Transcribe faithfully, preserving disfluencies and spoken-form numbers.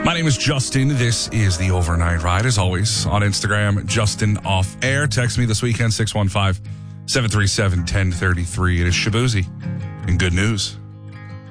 My name is Justin. This is the Overnight Ride. As always, on Instagram, Justin Off Air. Text me this weekend, six one five, seven three seven, one zero three three. It is Shabuzi. And good news.